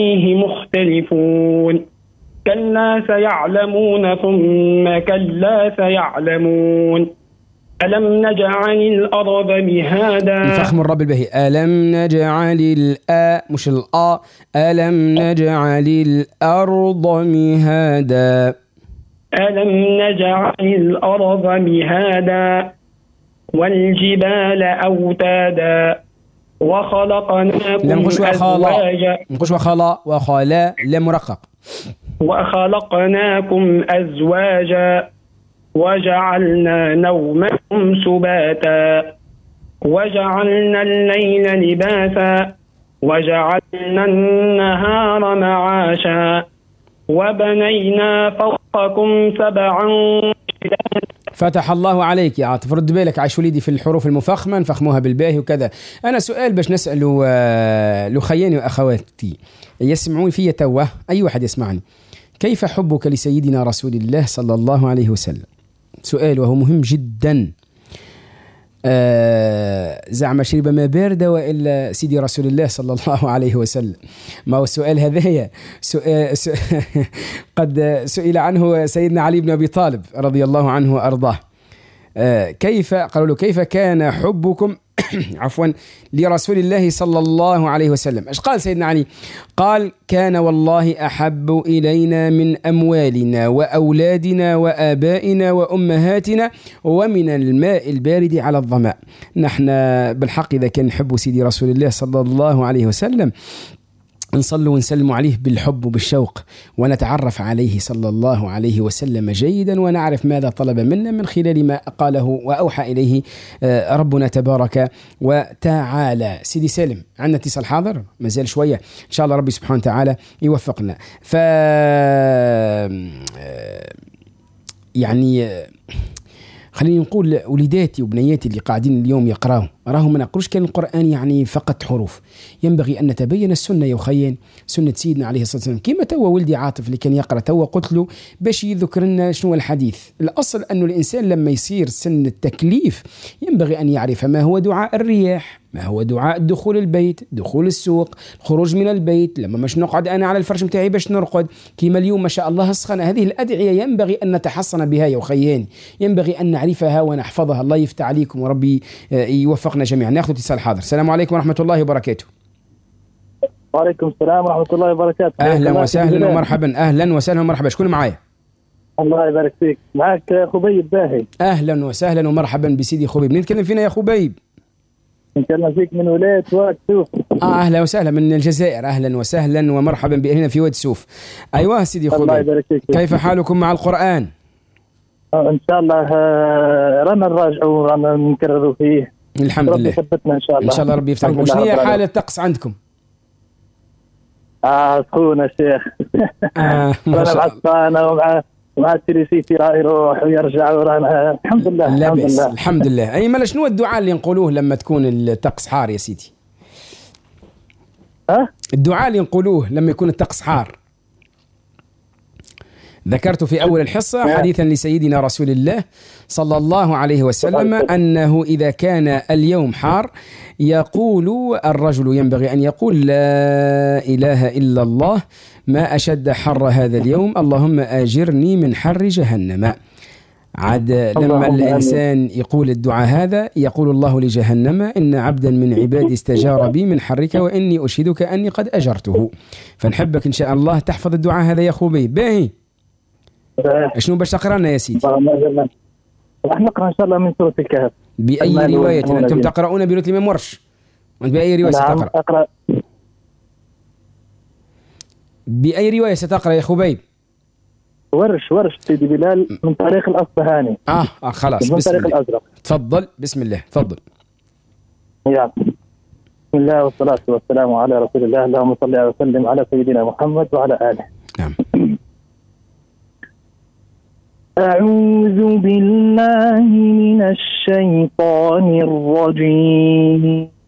فيه مختلفون كلا سيعلمون ثم كلا سيعلمون ألم نجعل الأرض مهادا. الفخم الرب البهي. ألم نجعل مش ألم نجعل الأرض مهادا. ألم نجعل الأرض مهادا والجبال أوتادا وخلقناكم أزواجا. نقول وخلا لا مرقق. وخلقناكم أزواجا وجعلنا نومكم سباتا وجعلنا الليل لباسا وجعلنا النهار معاشا وبنينا فوقكم سبعا شدادا. فتح الله عليك يا عاطف. رد بالك عايش وليدي في الحروف المفخمة نفخموها بالباهي وكذا. أنا سؤال باش نسأله لخياني وأخواتي يسمعون في توه، أي واحد يسمعني، كيف حبك لسيدنا رسول الله صلى الله عليه وسلم؟ سؤال وهو مهم جدا. زعم شرب ما باردة وإلا سيدي رسول الله صلى الله عليه وسلم؟ ما هو السؤال هذايا قد سئل عنه سيدنا علي بن أبي طالب رضي الله عنه وأرضاه. قالوا له كيف كان حبكم عفوا لرسول الله صلى الله عليه وسلم؟ ايش قال سيدنا علي؟ قال كان والله أحب إلينا من أموالنا وأولادنا وآبائنا وأمهاتنا ومن الماء البارد على الظمأ. نحن بالحق إذا كان نحب سيدي رسول الله صلى الله عليه وسلم نصلوا ونسلم عليه بالحب وبالشوق ونتعرف عليه صلى الله عليه وسلم جيدا ونعرف ماذا طلب منا من خلال ما قاله وأوحى إليه ربنا تبارك وتعالى. سيدي سالم عندنا اتصال حاضر ما زال شوية إن شاء الله ربي سبحانه وتعالى يوفقنا. يعني خليني نقول وليداتي وبنياتي اللي قاعدين اليوم يقراوا راهم ما نقولش كان القرآن يعني فقط حروف، ينبغي أن نتبين السنة يا وخيان، سنة سيدنا عليه الصلاة والسلام. كما توا ولدي عاطف اللي كان يقرأ توا قلت له باش يذكر لنا شنو الحديث. الأصل أنه الإنسان لما يصير سن التكليف ينبغي أن يعرف ما هو دعاء الرياح، ما هو دعاء دخول البيت، دخول السوق، الخروج من البيت، لما مش نقعد أنا على الفرش متاعي باش نرقد كيما اليوم ما شاء الله السخنة. هذه الأدعية ينبغي أن نتحصن بها يا وخياني، ينبغي أن نعرفها ونحفظها. الله يفتح عليكم وربي يوفقنا جميعا. ناخذ اتصال حاضر. السلام عليكم ورحمة الله وبركاته. وعليكم السلام ورحمة الله وبركاته. أهلا وسهلا ومرحبا. أهلا وسهلا ومرحبا. شكون معايا؟ الله يبارك فيك. معك خبيب باهي. أهلا وسهلا ومرحبا بسيدي خبيب. نتكلم فينا يا خبيب؟ نتكلم فيك من ولاية واد سوف. أهلا وسهلا من الجزائر. أهلا وسهلا ومرحبا بأهلنا في واد سوف. أيوة سيدي خبيب. الله يبارك فيك. كيف حالكم مع القرآن؟ إن شاء الله رانا نراجعوا رانا نكرروا فيه. الحمد لله. ربي ثبتنا إن شاء الله. إن شاء الله ربي يفتح. وش هي حالة الطقس عندكم؟ سخونة شيخ. أنا بعطانا ومع التريسيتي راه يروح ويرجع ورانا الحمد لله. لا بأس الحمد لله. أي مالا شنو الدعاء اللي نقولوه لما تكون الطقس حار يا سيدي؟ الدعاء اللي نقولوه لما يكون الطقس حار. ذكرت في أول الحصة حديثا لسيدنا رسول الله صلى الله عليه وسلم أنه إذا كان اليوم حار يقول الرجل ينبغي أن يقول لا إله إلا الله ما أشد حر هذا اليوم اللهم آجرني من حر جهنم. عاد لما الإنسان يقول الدعاء هذا يقول الله لجهنم إن عبدا من عبادي استجار بي من حرك وإني أشهدك أني قد أجرته. فنحبك إن شاء الله تحفظ الدعاء هذا يا خبيب. باهي شنو باش تقرأ لنا يا سيدي؟ راح نقرأ إن شاء الله من سورة الكهف. بأي رواية أنتم تقرؤون؟ برواية الإمام ورش. وأنت بأي رواية ستقرأ؟ أقرأ. بأي رواية ستقرأ يا خبيب؟ ورش سيدي بلال من طريق الأصبهاني. خلاص من بسم طريق الله. الأزرق. تفضل بسم الله تفضل. بسم الله والصلاة والسلام على رسول الله. اللهم صل وسلم على سيدنا محمد وعلى آله. نعم. أعوذ بالله من الشيطان الرجيم.